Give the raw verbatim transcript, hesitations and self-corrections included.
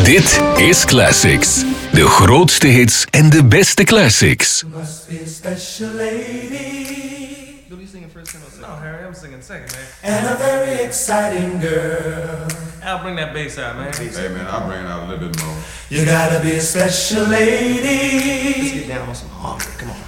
Dit is Classics. De grootste hits en de beste classics. You must be a special lady. You'll be singing first and No, Harry, I'm singing second, man. And a very exciting girl. I'll bring that bass out, man. Hey man, I'll bring it out a little bit more. You gotta be a special lady. Let's get down on some harmony. Come on.